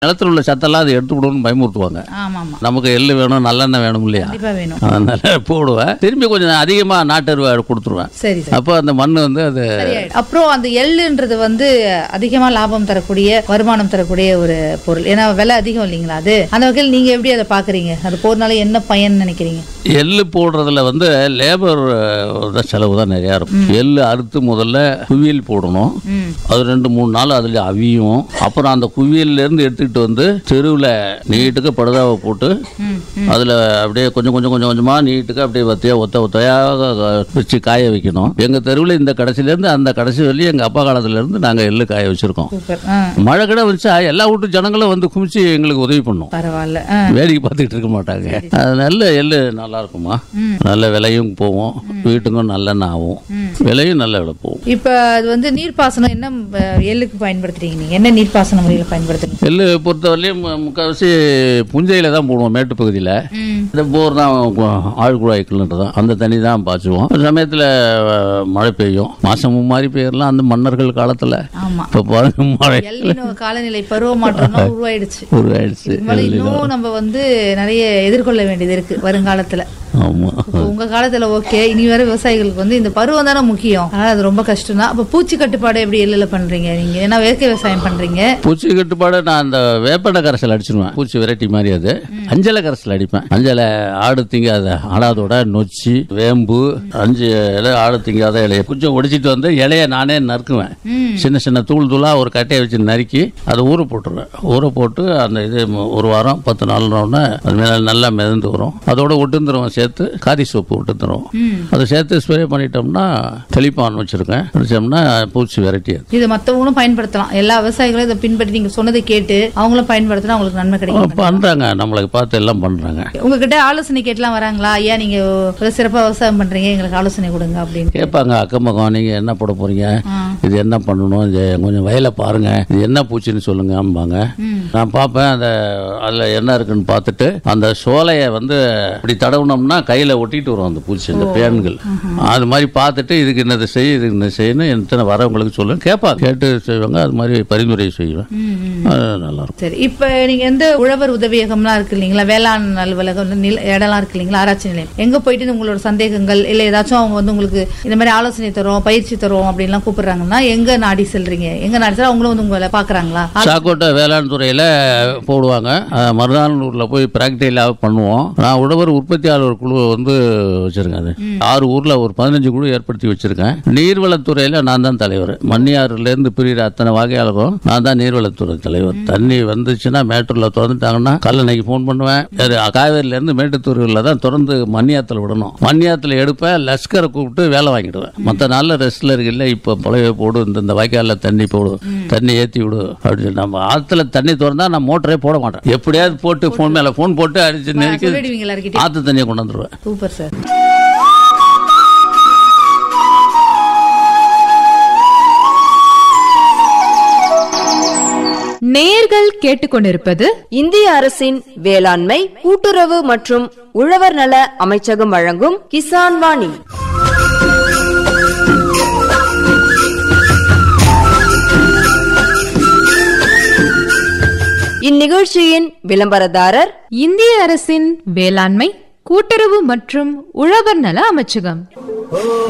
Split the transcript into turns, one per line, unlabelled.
நிலத்தில் உள்ள சத்தெல்லாம் அதை எடுத்து விடணும்னு பயமுறுத்துவாங்க. நமக்கு எள்ளு வேணும், நல்லெண்ணெய் வேணும் இல்லையா, அதனால போடுவேன். திரும்பி கொஞ்சம் அதிகமாக நாட்டருவா கொடுத்துருவேன். அப்போ அந்த மண் வந்து அது.
அப்புறம் அந்த எள்ளுன்றது வந்து அதிகமாக லாபம் தரக்கூடிய, வருமானம் தரக்கூடிய ஒரு பொருள். ஏன்னா விலை அதிகம் இல்லைங்களா அது. அந்த வகையில் நீங்கள் எப்படி அதை பார்க்குறீங்க? அது போறதுனால என்ன பயன் நினைக்கிறீங்க?
எள்ளு போடுறதுல வந்து லேபர் செலவு தான் நிறையா இருக்கும். எள்ளு அறுத்து முதல்ல குவியல் போடணும். அது 2-3 நாள் அதில் அவியும். அப்புறம் அந்த குவியல்லேருந்து எடுத்துக்கிட்டு வந்து தெருவில் நீட்டுக்கு படுதாவை போட்டு அதில் அப்படியே கொஞ்சம் கொஞ்சம் கொஞ்சம் கொஞ்சமாக நீட்டுக்கு அப்படியே ஒத்தையாக வச்சு காய வைக்கணும். எங்கள் தெருவில் இந்த கடைசிலேருந்து அந்த கடைசி வரையும் எங்கள் அப்பா காலத்துலேருந்து நாங்கள் எள்ளு காய வச்சுருக்கோம். மழை கடை வச்சா எல்லா வீட்டு ஜனங்களும் வந்து குமிச்சு எங்களுக்கு உதவி பண்ணும்.
பரவாயில்ல,
வேடிக்கை பார்த்துக்கிட்டு இருக்க மாட்டாங்க. அது நல்ல எள்ளு நல்லா இருக்குமா, நல்ல விலையும் போவோம், வீட்டுக்கும் நல்லெண்ணெய் ஆகும், விலையும் நல்ல விலை போகும்.
இப்போ அது வந்து நீர்ப்பாசனம் என்ன எள்ளுக்கு பயன்படுத்துறீங்க? நீங்க என்ன நீர்ப்பாசன முறையில் பயன்படுத்துறீங்க?
எள்ளு பொறுத்தவரையிலும் முக்கால்வாசி புஞ்சையில தான் போடுவோம். மேட்டு பகுதியில் இந்த போர் தான் ஆழ்குழாய்க்குள்ளதான், அந்த தண்ணி தான் பாய்ச்சுவோம். ஒரு சமயத்தில் மழை பெய்யும், மாசம் மாதிரி பெய்யலாம் அந்த மன்னர்கள் காலத்தில். இப்போ பாருங்க மழை
காலநிலை பருவ மாற்றம் உருவாயிடுச்சு. இன்னும் நம்ம வந்து நிறைய எதிர்கொள்ள வேண்டியது இருக்கு வருங்காலத்துல. உங்க காலத்துல ஓகே, இனி வர விவசாயிகளுக்கு வந்து இந்த பருவம் தானே முக்கியம். அதனால அது ரொம்ப கஷ்டம் தான். அப்ப பூச்சி கட்டுப்பாடு எப்படி எள்ளுல பண்றீங்க நீங்க? ஏன்னா வேர்க்கை விவசாயம் பண்றீங்க.
பூச்சி கட்டுப்பாடு நான் அந்த வேப்பெண்ணெய் கரைசல் அடிச்சிருவேன். பூச்சி வெரைட்டி மாதிரி அது அஞ்சலை கரைசல் அடிப்பேன். அஞ்சலை ஆடு திங்காத ஆடாதோட நொச்சி, வேம்பு, 5 இலை ஆடு திங்காத இலையை கொஞ்சம் ஒடிச்சிட்டு வந்து இலைய நானே நறுக்குவேன். சின்ன சின்ன தூள் தூளா ஒரு கட்டையை வச்சு நறுக்கி அதை ஊற போட்டுருவேன். ஊற போட்டு அந்த இது 1 வாரம் 10 நாள் அது மேல நல்லா மிதந்து வரும். அதோட ஒட்டுந்துருவோம், சேர்த்து காதி சோப்பு விட்டுருவோம். அதை சேர்த்து ஸ்ப்ரே பண்ணிட்டோம்னா தெளிப்பான் வச்சிருக்கேன், அடிச்சோம்னா பூச்சி வெரைட்டி.
இது மற்றவங்களும் பயன்படுத்தலாம். எல்லா விவசாயிகளும் இதை பின்பற்றி நீங்க சொன்னதை கேட்டு அவங்களும் பயன்படுத்தினா அவங்களுக்கு நன்மை கிடைக்கும்.
பண்றாங்க, நம்மளுக்கு பார்த்து எல்லாம் பண்றாங்க.
உங்ககிட்ட ஆலோசனை கேட்டலாம் வராங்களா? ஐயா நீங்க சிறப்பா விவசாயம் பண்றீங்க, எங்களுக்கு ஆலோசனை கொடுங்க அப்படின்னு
கேட்பாங்க. அக்கம் பக்கம் நீங்க என்ன போட போறீங்க, இது என்ன பண்ணணும், கொஞ்சம் வயலை பாருங்க, இது என்ன பூச்சின்னு சொல்லுங்க அம்பாங்க. நான் பார்ப்பேன், அதுல என்ன இருக்குன்னு பார்த்துட்டு அந்த சோலையை வந்து இப்படி தடவுனோம்னா கையில ஒட்டிட்டு வரும் அந்த பூச்சி, அந்த பேன்கள். அது மாதிரி பார்த்துட்டு இதுக்கு என்னது செய்ய, இதுக்கு என்ன செய்யணும், எத்தனை வரவங்களுக்கு சொல்லுங்க, கேட்பாங்க. கேட்டு செய்வாங்க. அது மாதிரி பரிந்துரை செய்வேன். நல்லா இருக்கும்.
சரி, இப்ப நீங்க எந்த உழவர் உதவியகம்லாம் இருக்கு இல்லைங்களா, வேளாண் அலுவலகம் இடம்லாம் இருக்கு இல்லைங்களா, ஆராய்ச்சி நிலையம், எங்க போயிட்டு உங்களோட சந்தேகங்கள் இல்ல ஏதாச்சும் அவங்க வந்து உங்களுக்கு இந்த மாதிரி ஆலோசனை தரும், பயிற்சி தரும் அப்படின்லாம் கூப்பிடுறாங்கன்னா எங்க நாடி செல்றீங்க? எங்க நாடி செல்ல அவங்களும் வந்து உங்களை பாக்குறாங்களா?
சாக்கோட்டை வேளாண் துறையில போடுவாங்க. மருதானூர்ல போய் பிராக்டிகலாக பண்ணுவோம். நான் உழவர் உற்பத்தியாளர் குழு வந்து வச்சிருக்கேன். 6 ஊர்ல ஒரு 15 குழு ஏற்படுத்தி வச்சிருக்கேன். நீர்வளத்துறையில நான் தான் தலைவர். மண்ணியாறுல இருந்து பிரிகிற அத்தனை வகையாளரும் நான் தான் நீர்வளத்துறை தலைவர். தண்ணி வந்துச்சுன்னா மேட்டூர்ல திறந்துட்டாங்கன்னா கல்லணைக்கு போன் பண்ணுவேன். காவேரியில இருந்து மேட்டுத்தூர்ல தான் திறந்து மண்ணியாத்துல விடணும். மண்ணியாத்துல எடுப்பேன், லஷ்கரை கூப்பிட்டு வேலை வாங்கிடுவேன். மற்ற நாள்ல ரெஸ்ட்ல இருக்குல்ல, இப்ப பழைய போடு, இந்த வாய்க்கால தண்ணி போடு, தண்ணி ஏற்றி விடு அப்படின்னு. நம்ம ஆத்துல தண்ணி திறந்தா நான் மோட்டரே போட மாட்டேன். எப்படியாவது போட்டு போன் மேல போன் போட்டு அடிச்சு நெருக்கி ஆத்து தண்ணியை கொண்டு வந்துருவேன்.
Super sir.
நேயர்கள் கேட்டுக்கொண்டிருப்பது
இந்திய அரசின் வேளாண்மை, கூட்டுறவு மற்றும் உழவர் நல அமைச்சகம் வழங்கும் கிசான் வாணி. இந்நிகழ்ச்சியின் விளம்பரதாரர்
இந்திய அரசின் வேளாண்மை, கூட்டுறவு மற்றும் உழவர் நல அமைச்சகம்.